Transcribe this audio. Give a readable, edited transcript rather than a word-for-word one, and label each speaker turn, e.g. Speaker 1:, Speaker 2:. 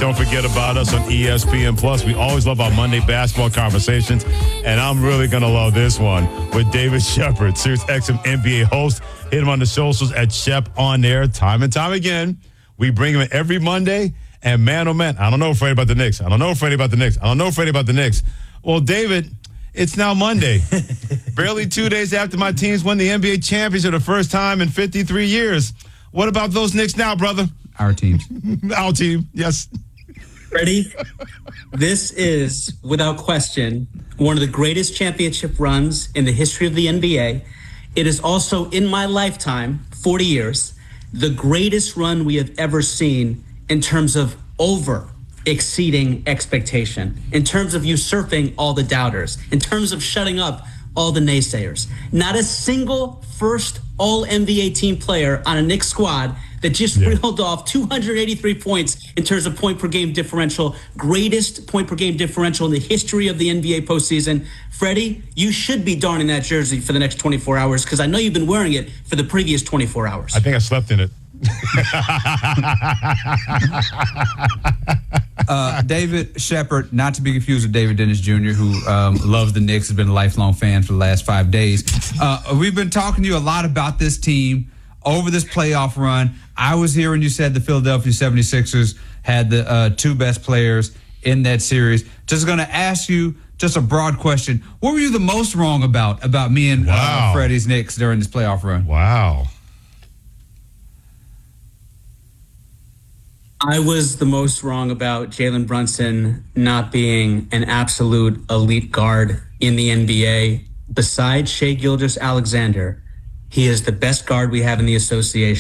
Speaker 1: don't forget about us on ESPN Plus. We always love our Monday basketball conversations, and I'm really going to love this one with David Shepard, SiriusXM NBA host. Hit him on the socials at Shep on there. Time and time again, we bring him in every Monday, and man, oh man, I don't know Freddie about the Knicks. I don't know Freddie about the Knicks. I don't know Freddie about the Knicks. Well, David, it's now Monday. Barely 2 days after my teams won the NBA championship the first time in 53 years. What about those Knicks now, brother?
Speaker 2: Our teams.
Speaker 1: Our team, yes.
Speaker 3: Ready? This is, without question, one of the greatest championship runs in the history of the NBA. It is also, in my lifetime, 40 years, the greatest run we have ever seen in terms of exceeding expectation, in terms of usurping all the doubters, in terms of shutting up all the naysayers. Not a single first All-NBA team player on a Knicks squad that just reeled off 283 points in terms of point-per-game differential, greatest point-per-game differential in the history of the NBA postseason. Freddie, you should be darning that jersey for the next 24 hours because I know you've been wearing it for the previous 24 hours.
Speaker 1: I think I slept in it.
Speaker 2: David Shepard, not to be confused with David Dennis Jr., who loves the Knicks, has been a lifelong fan for the last 5 days. We've been talking to you a lot about this team over this playoff run. I was here when you said the Philadelphia 76ers had the two best players in that series. Just going to ask you just a broad question. What were you the most wrong about me and Freddie's Knicks during this playoff run?
Speaker 1: Wow.
Speaker 3: I was the most wrong about Jalen Brunson not being an absolute elite guard in the NBA. Besides Shai Gilgeous-Alexander, he is the best guard we have in the association.